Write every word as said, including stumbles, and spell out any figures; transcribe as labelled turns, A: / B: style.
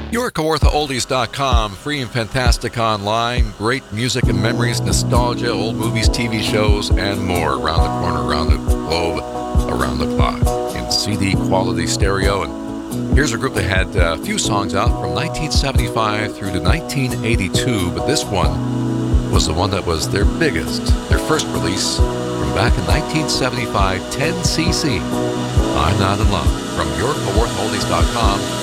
A: Your Kawartha Oldies dot com, free and fantastic online, great music and memories, nostalgia, old movies, T V shows, and more around the corner, around the globe, around the clock in C D quality stereo. And here's a group that had a few songs out from nineteen seventy-five through to nineteen eighty-two, but this one was the one that was their biggest, their first release from back in nineteen seventy-five, ten C C. I'm Not in Love, from Your Kawartha Oldies dot com.